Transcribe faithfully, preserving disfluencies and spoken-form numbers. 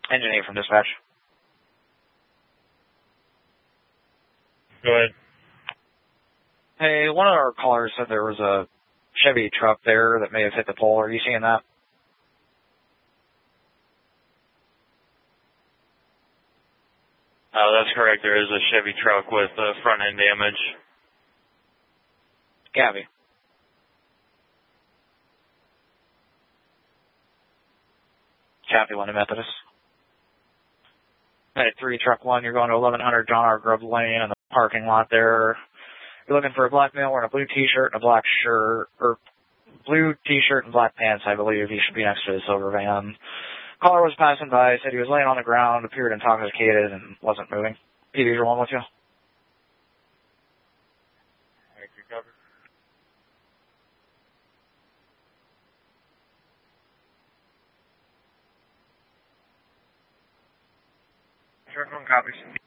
Engine eight from dispatch. Go ahead. Hey, one of our callers said there was a Chevy truck there that may have hit the pole. Are you seeing that? Uh, that's correct. There is a Chevy truck with uh, front end damage. Gabby. Kathy, London Methodist. Hey, three truck one, you're going to eleven hundred John R. Grubb Lane in the parking lot there. You're looking for a black male wearing a blue t-shirt and a black shirt, or blue t-shirt and black pants, I believe. He should be next to the silver van. Caller was passing by, said he was laying on the ground, appeared intoxicated, and wasn't moving. P D's are one with you. Thank you, cover. Sure, one copies.